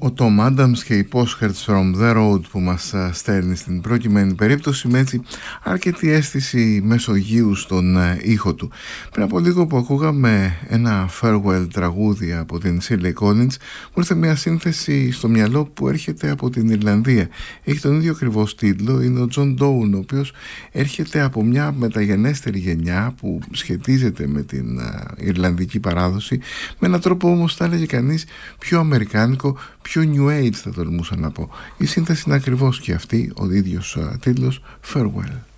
Ο Tom Adams και οι Postcards from the Road που μας στέλνει στην προκειμένη περίπτωση με έτσι αρκετή αίσθηση Μεσογείου στον ήχο του. Πριν από λίγο που ακούγαμε ένα farewell τραγούδι από την Shirley Collins, μου ήρθε μια σύνθεση στο μυαλό που έρχεται από την Ιρλανδία. Έχει τον ίδιο ακριβώς τίτλο, είναι ο John Donne, ο οποίος έρχεται από μια μεταγενέστερη γενιά που σχετίζεται με την Ιρλανδική παράδοση, με έναν τρόπο όμως θα έλεγε κανείς πιο αμερικάνικο, πιο new age θα τολμούσα να πω. Η σύνθεση είναι ακριβώς και αυτή, ο ίδιος τίτλος Farewell.